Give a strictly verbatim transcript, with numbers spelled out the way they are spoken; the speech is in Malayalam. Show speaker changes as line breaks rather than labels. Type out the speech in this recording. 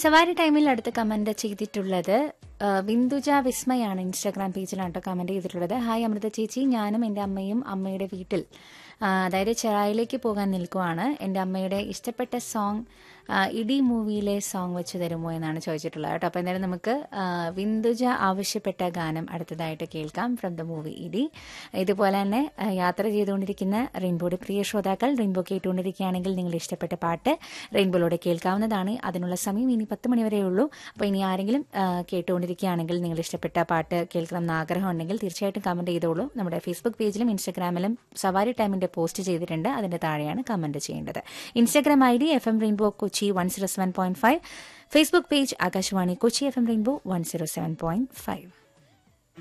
സവാരി ടൈമിൽ അടുത്ത കമന്റ് ചെയ്തിട്ടുള്ളത് ബിന്ദുജ വിസ്മയാണ്. ഇൻസ്റ്റാഗ്രാം പേജിലാണ് കേട്ടോ കമന്റ് ചെയ്തിട്ടുള്ളത്. ഹായ് അമൃത ചേച്ചി, ഞാനും എൻ്റെ അമ്മയും അമ്മയുടെ വീട്ടിൽ അതായത് ചെറായിലേക്ക് പോകാൻ നിൽക്കുവാണ്. എൻ്റെ അമ്മയുടെ ഇഷ്ടപ്പെട്ട സോങ് ഇടി മൂവിയിലെ സോങ് വെച്ച് തരുമോ എന്നാണ് ചോദിച്ചിട്ടുള്ളത് കേട്ടോ. അപ്പോൾ എന്തായാലും നമുക്ക് ബിന്ദുജ ആവശ്യപ്പെട്ട ഗാനം അടുത്തതായിട്ട് കേൾക്കാം ഫ്രം ദ മൂവി ഇടി. ഇതുപോലെ തന്നെ യാത്ര ചെയ്തുകൊണ്ടിരിക്കുന്ന റെയിൻബോയുടെ പ്രിയ ശ്രോതാക്കൾ റെയിൻബോ കേട്ടുകൊണ്ടിരിക്കുകയാണെങ്കിൽ നിങ്ങൾ ഇഷ്ടപ്പെട്ട പാട്ട് റെയിൻബോയിലൂടെ കേൾക്കാവുന്നതാണ്. അതിനുള്ള സമയം ഇനി പത്ത് മണിവരേ ഉള്ളൂ. അപ്പോൾ ഇനി ആരെങ്കിലും കേട്ടുകൊണ്ടിരിക്കുകയാണെങ്കിൽ നിങ്ങൾ ഇഷ്ടപ്പെട്ട പാട്ട് കേൾക്കണം എന്ന് ആഗ്രഹം ഉണ്ടെങ്കിൽ തീർച്ചയായിട്ടും കമന്റ് ചെയ്തോളൂ. നമ്മുടെ ഫേസ്ബുക്ക് പേജിലും ഇൻസ്റ്റാഗ്രാമിലും സവാരി ടൈമിന്റെ പോസ്റ്റ് ചെയ്തിട്ടുണ്ട്. അതിന്റെ താഴെയാണ് കമന്റ് ചെയ്യേണ്ടത്. Instagram I D F M rainbow Kochi one zero seven point five, Facebook page Akashvani Kochi F M rainbow one zero seven point five.